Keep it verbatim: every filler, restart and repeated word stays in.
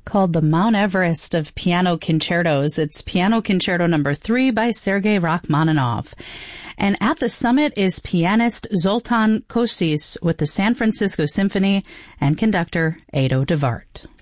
called the Mount Everest of piano concertos. It's Piano Concerto number three by Sergei Rachmaninoff. And at the summit is pianist Zoltan Kosis with the San Francisco Symphony and conductor Ado de Wart.